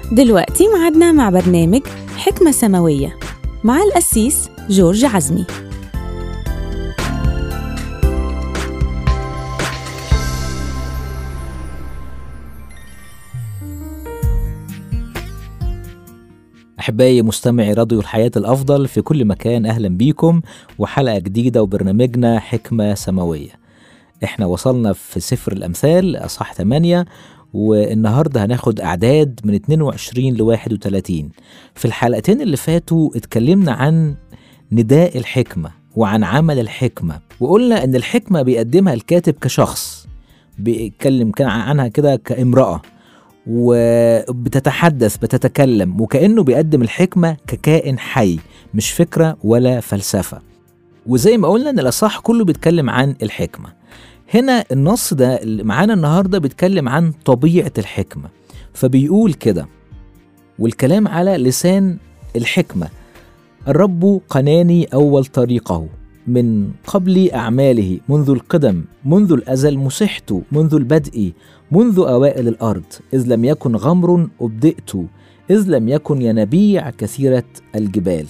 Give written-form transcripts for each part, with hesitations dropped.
دلوقتي معادنا مع برنامج حكمة سماوية مع القسيس جورج عزمي. أحبائي مستمعي راديو الحياة الأفضل في كل مكان، أهلا بيكم وحلقة جديدة وبرنامجنا حكمة سماوية. إحنا وصلنا في سفر الأمثال أصحاح 8، والنهاردة هناخد أعداد من 22 ل 31. في الحلقتين اللي فاتوا اتكلمنا عن نداء الحكمة وعن عمل الحكمة، وقلنا إن الحكمة بيقدمها الكاتب كشخص، بيتكلم كان عنها كده كامرأة وبتتحدث بتتكلم، وكأنه بيقدم الحكمة ككائن حي، مش فكرة ولا فلسفة. وزي ما قلنا إن الأصحاح كله بيتكلم عن الحكمة. هنا النص ده اللي معانا النهاردة بيتكلم عن طبيعة الحكمة، فبيقول كده: والكلام على لسان الحكمة، الرب قناني أول طريقه من قبل أعماله، منذ القدم، منذ الأزل مسحت، منذ البدء، منذ أوائل الأرض، إذ لم يكن غمر أبدئت، إذ لم يكن ينابيع كثيرة الجبال.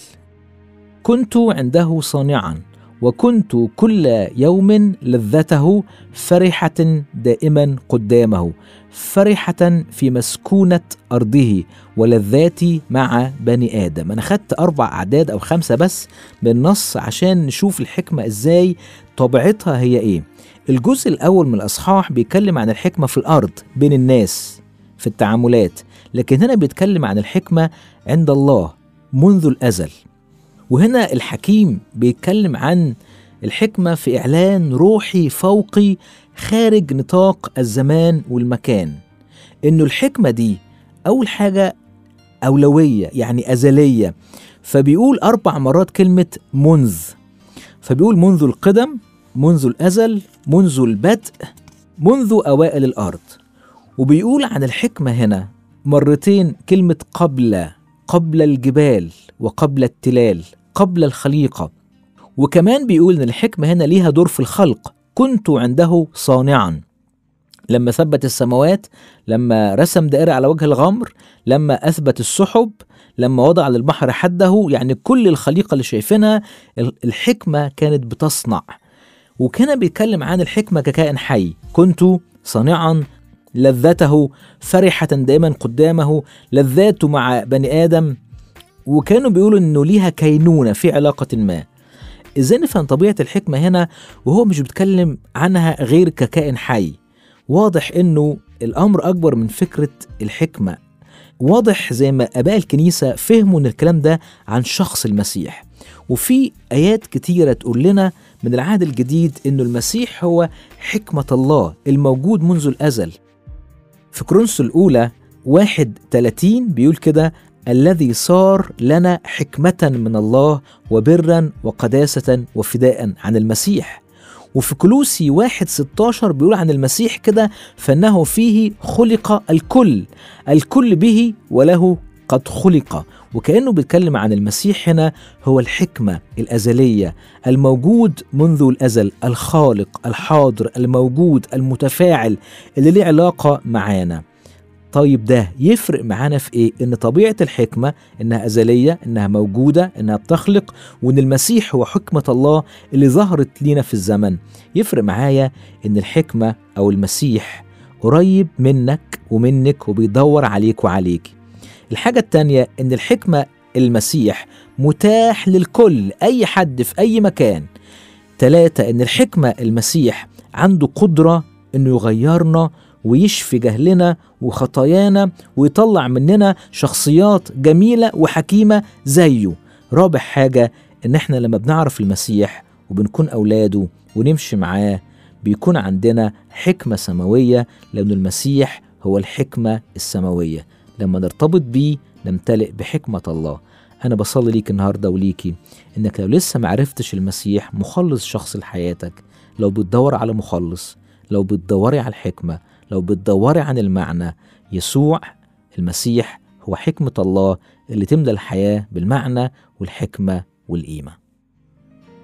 كنت عنده صانعا، وكنت كل يوم لذته، فرحة دائما قدامه، فرحة في مسكونة أرضه، ولذاتي مع بني آدم. أنا خدت 4 أعداد أو 5 بس من النص عشان نشوف الحكمة إزاي طبيعتها هي إيه. الجزء الأول من الأصحاح بيتكلم عن الحكمة في الأرض بين الناس في التعاملات، لكن هنا بيتكلم عن الحكمة عند الله منذ الأزل. وهنا الحكيم بيتكلم عن الحكمة في إعلان روحي فوقي خارج نطاق الزمان والمكان. إنه الحكمة دي أول حاجة أولوية، يعني أزلية. فبيقول 4 مرات كلمة منذ، فبيقول منذ القدم، منذ الأزل، منذ البدء، منذ أوائل الأرض. وبيقول عن الحكمة هنا مرتين كلمة قبل الجبال وقبل التلال، قبل الخليقة. وكمان بيقول إن الحكمة هنا ليها دور في الخلق. كنت عنده صانعا، لما ثبت السماوات، لما رسم دائرة على وجه الغمر، لما أثبت السحب، لما وضع للبحر حده، يعني كل الخليقة اللي شايفينها الحكمة كانت بتصنع. وكان بيتكلم عن الحكمة ككائن حي. كنت صانعا، لذته، فرحة دائما قدامه، لذاته مع بني آدم. وكانوا بيقولوا إنه ليها كينونة في علاقة ما. إزاي نفهم طبيعة الحكمة هنا وهو مش بيتكلم عنها غير ككائن حي؟ واضح إنه الأمر أكبر من فكرة الحكمة. واضح زي ما آباء الكنيسة فهموا إن الكلام ده عن شخص المسيح. وفي آيات كتيرة تقول لنا من العهد الجديد إنه المسيح هو حكمة الله الموجود منذ الأزل. في كورنثوس الأولى 1:30 بيقول كده: الذي صار لنا حكمة من الله وبرا وقداسة وفداء، عن المسيح. وفي كولوسي 1:16 بيقول عن المسيح كده: فإنه فيه خلق الكل به وله قد خلق. وكأنه بيتكلم عن المسيح هنا هو الحكمة الأزلية، الموجود منذ الأزل، الخالق الحاضر الموجود المتفاعل اللي له علاقة معانا. طيب ده يفرق معانا في ايه؟ ان طبيعة الحكمة انها ازلية، انها موجودة، انها بتخلق، وان المسيح هو حكمة الله اللي ظهرت لينا في الزمن. يفرق معايا ان الحكمة او المسيح قريب منك ومنك وبيدور عليك وعليك. الحاجة التانية ان الحكمة المسيح متاح للكل، اي حد في اي مكان. 3 ان الحكمة المسيح عنده قدرة انه يغيرنا ويشفي جهلنا وخطايانا ويطلع مننا شخصيات جميلة وحكيمة زيه. رابع حاجة ان احنا لما بنعرف المسيح وبنكون اولاده ونمشي معاه بيكون عندنا حكمة سماوية، لأن المسيح هو الحكمة السماوية. لما نرتبط بيه نمتلئ بحكمة الله. أنا بصلي ليك النهاردة وليكي إنك لو لسه معرفتش المسيح مخلص شخص لحياتك، لو بتدور على مخلص، لو بتدوري على الحكمة، لو بتدوري عن المعنى، يسوع المسيح هو حكمة الله اللي تملى الحياة بالمعنى والحكمة والقيمة.